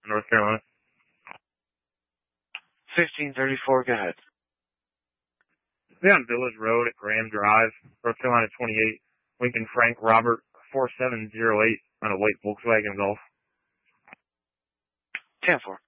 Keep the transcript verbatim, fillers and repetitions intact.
North Carolina. fifteen thirty-four, go ahead. We on Village Road at Graham Drive, North Carolina twenty-eight. Lincoln Frank Robert four seven zero eight on a white Volkswagen Golf. ten four.